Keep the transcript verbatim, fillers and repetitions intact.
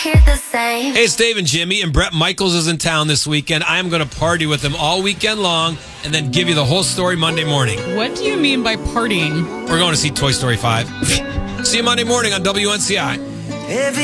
hear the same. Hey, it's Dave and Jimmy, and Bret Michaels is in town this weekend. I'm going to party with him all weekend long and then give you the whole story Monday morning. What do you mean by partying? We're going to see Toy Story five. See you Monday morning on W N C I. Every